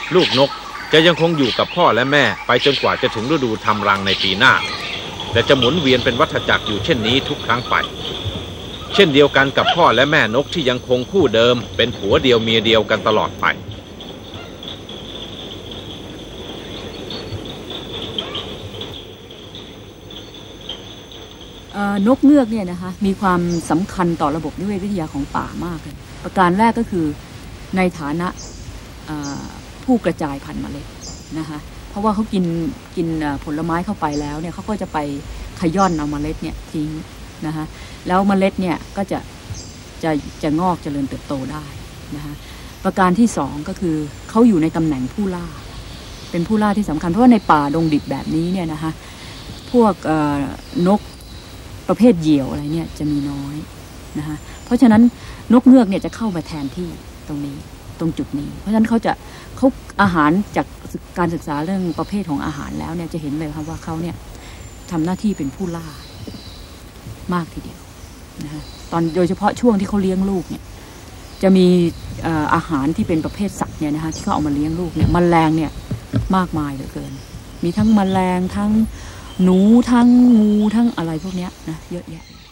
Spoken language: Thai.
ลูกนกจะยังคงอยู่กับพ่อและแม่ไปจนกว่าจะถึงฤดูทำรังในปีหน้าแต่จะหมุนเวียนเป็นวัฏจักรอยู่เช่นนี้ทุกครั้งไปเช่นเดียวกันกับพ่อและแม่นกที่ยังคงคู่เดิมเป็นผัวเดียวเมียเดียวกันตลอดไปนกเงือกเนี่ยนะคะมีความสำคัญต่อระบบนิเวศวิทยาของป่ามากเลยประการแรกก็คือในฐานะผู้กระจายพันธุ์เมล็ดนะคะเพราะว่าเขากินผลไม้เข้าไปแล้วเนี่ยเขาก็จะไปขย่อนเอาเมล็ดเนี่ยทิ้งนะคะแล้วเมล็ดเนี่ยก็จะงอกเจริญเติบโตได้นะคะประการที่สองก็คือเขาอยู่ในตำแหน่งผู้ล่าเป็นผู้ล่าที่สำคัญเพราะว่าในป่าดงดิบแบบนี้เนี่ยนะคะพวกนกประเภทเหยี่ยวอะไรเนี่ยจะมีน้อยนะคะเพราะฉะนั้นนกเงือกเนี่ยจะเข้ามาแทนที่ตรงจุดนี้เพราะฉะนั้นเขาอาหารจากการศึกษาเรื่องประเภทของอาหารแล้วเนี่ยจะเห็นเลยครับว่าเขาเนี่ยทำหน้าที่เป็นผู้ล่ามากทีเดียวนะคะโดยเฉพาะช่วงที่เขาเลี้ยงลูกเนี่ยจะมีอาหารที่เป็นประเภทสัตว์เนี่ยนะคะที่เขาเอามาเลี้ยงลูกเนี่ยแมลงเนี่ยมากมายเหลือเกินมีทั้งแมลงทั้งหนูทั้งงูทั้งอะไรพวกนี้นะเยอะแยะ